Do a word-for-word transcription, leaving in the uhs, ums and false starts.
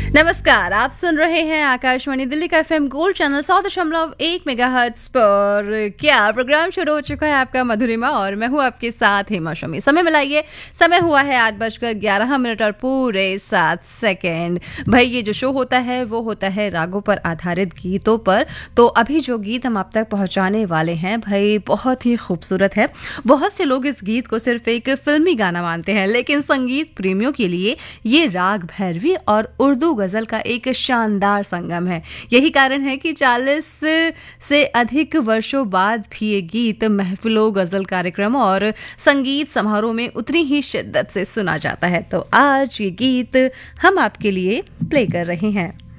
नमस्कार, आप सुन रहे हैं आकाशवाणी दिल्ली का एफएम गोल्ड चैनल सौ दशमलव एक मेगाहर्ट्ज पर। क्या प्रोग्राम शुरू हो चुका है आपका मधुरिमा और मैं हूं आपके साथ हेमा शमी। समय मिलाइए, समय हुआ है आठ बजकर ग्यारह मिनट और पूरे सात सेकेंड। भाई ये जो शो होता है वो होता है रागों पर आधारित गीतों पर। तो अभी जो गीत हम आप तक पहुंचाने वाले हैं भाई बहुत ही खूबसूरत है। बहुत से लोग इस गीत को सिर्फ एक फिल्मी गाना मानते हैं, लेकिन संगीत प्रेमियों के लिए ये राग भैरवी और उर्दू गजल का एक शानदार संगम है। यही कारण है कि चालीस से अधिक वर्षों बाद भी ये गीत महफिलों, गजल कार्यक्रमों और संगीत समारोह में उतनी ही शिद्दत से सुना जाता है। तो आज ये गीत हम आपके लिए प्ले कर रहे हैं।